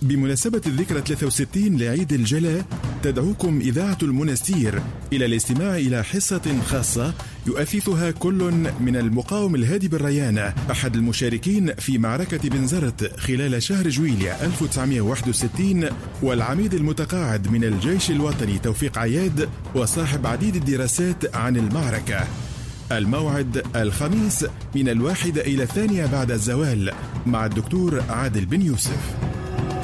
بمناسبة الذكرى 63 لعيد الجلاء، تدعوكم إذاعة المنستير إلى الاستماع إلى حصة خاصة يؤثثها كل من المقاوم الهادي بالريانة، أحد المشاركين في معركة بنزرت خلال شهر جويلية 1961، والعميد المتقاعد من الجيش الوطني توفيق عياد، وصاحب عديد الدراسات عن المعركة. الموعد الخميس من 1 إلى 2 بعد الزوال مع الدكتور عادل بن يوسف.